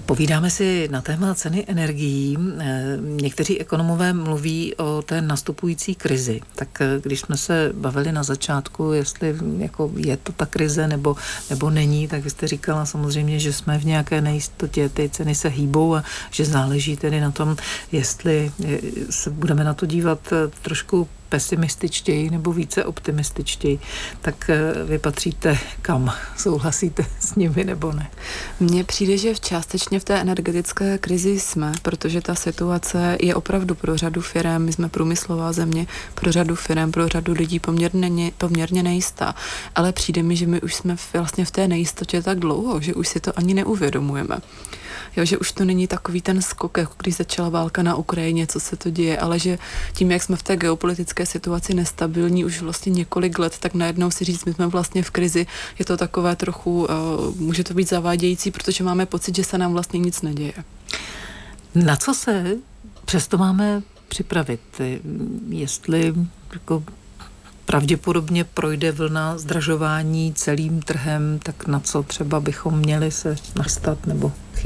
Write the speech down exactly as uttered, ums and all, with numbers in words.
Povídáme si na téma ceny energií. Někteří ekonomové mluví o té nastupující krizi. Tak když jsme se bavili na začátku, jestli jako je to ta krize nebo, nebo není, tak vy jste říkala samozřejmě, že jsme v nějaké nejistotě, ty ceny se hýbou a že záleží tedy na tom, jestli se budeme na to dívat trošku pesimističtěji nebo více optimističtěji. Tak vy patříte kam? Souhlasíte s nimi nebo ne? Mně přijde, že v částečně v té energetické krizi jsme, protože ta situace je opravdu pro řadu firem, my jsme průmyslová země, pro řadu firem, pro řadu lidí poměrně, poměrně nejistá. Ale přijde mi, že my už jsme vlastně v té nejistotě tak dlouho, že už si to ani neuvědomujeme. Jo, že už to není takový ten skok, jako když začala válka na Ukrajině, co se to děje, ale že tím, jak jsme v té geopolitické situaci nestabilní už vlastně několik let, tak najednou si říct, my jsme vlastně v krizi, je to takové trochu, uh, může to být zavádějící, protože máme pocit, že se nám vlastně nic neděje. Na co se přesto máme připravit? Jestli jako pravděpodobně projde vlna zdražování celým trhem, tak na co třeba bychom měli se nastat nebo